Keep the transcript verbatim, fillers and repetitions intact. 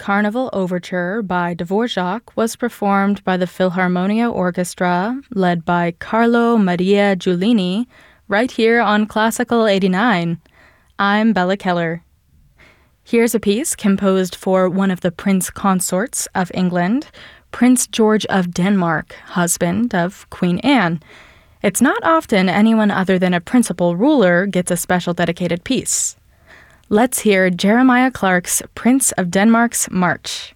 Carnival Overture by Dvorak was performed by the Philharmonia Orchestra, led by Carlo Maria Giulini, right here on Classical eighty-nine. I'm Bella Keller. Here's a piece composed for one of the prince consorts of England, Prince George of Denmark, husband of Queen Anne. It's not often anyone other than a principal ruler gets a special dedicated piece. Let's hear Jeremiah Clark's Prince of Denmark's March.